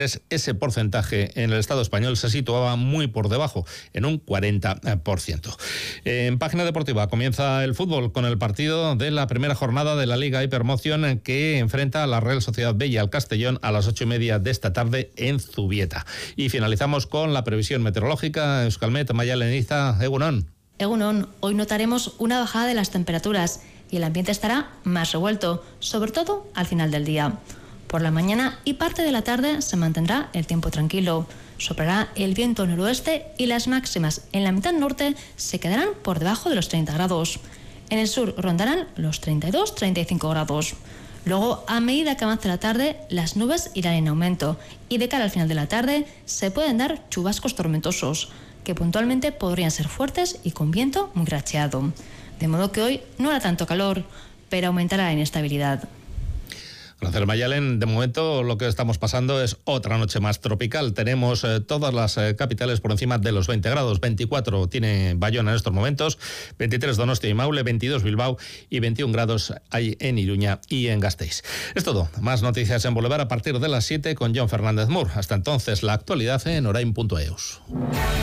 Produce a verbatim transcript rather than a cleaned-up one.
ese porcentaje en el Estado español se situaba muy por debajo, en un cuarenta por ciento. En página deportiva comienza el fútbol con el partido de la primera jornada de la Liga Hypermotion que enfrenta a la Real Sociedad B y al Castellón a las ocho y media de esta tarde en Zubieta. Y finalizamos con la previsión meteorológica. Euskalmet, Mayalen Iza, Egunon. Egunon, hoy notaremos una bajada de las temperaturas y el ambiente estará más revuelto, sobre todo al final del día. Por la mañana y parte de la tarde se mantendrá el tiempo tranquilo. Soplará el viento noroeste y las máximas en la mitad norte se quedarán por debajo de los treinta grados. En el sur rondarán los treinta y dos a treinta y cinco grados. Luego, a medida que avance la tarde, las nubes irán en aumento y de cara al final de la tarde se pueden dar chubascos tormentosos, que puntualmente podrían ser fuertes y con viento muy racheado. De modo que hoy no hará tanto calor, pero aumentará la inestabilidad. Gracias, Mayalen. De momento lo que estamos pasando es otra noche más tropical. Tenemos eh, todas las eh, capitales por encima de los veinte grados. veinticuatro tiene Bayona en estos momentos, veintitrés Donostia y Maule, veintidós Bilbao y veintiún grados hay en Iruña y en Gasteiz. Es todo. Más noticias en Boulevard a partir de las siete con John Fernández Moore. Hasta entonces, la actualidad en orain punto eus.